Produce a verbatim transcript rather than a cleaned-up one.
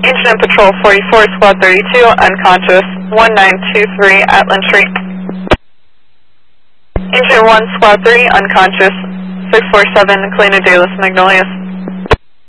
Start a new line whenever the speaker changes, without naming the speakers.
Engine and Patrol forty-four, Squad thirty-two, unconscious, one nine two three at Lynn Street. Engine one, Squad three, unconscious, six four seven, Colina de los Magnolias.